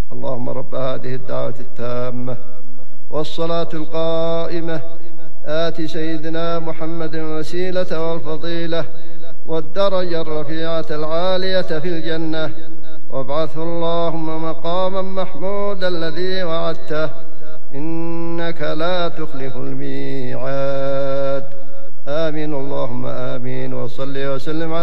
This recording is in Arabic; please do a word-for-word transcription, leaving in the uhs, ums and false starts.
اللهم رب هذه الدعوة التامة والصلاة القائمة آت سيدنا محمد الوسيلة والفضيلة والدرجة الرفيعة العالية في الجنة، وابعثه اللهم مقاما محمودا الذي وعدته، إنك لا تخلف الميعاد. آمين اللهم آمين. وصل وسلم على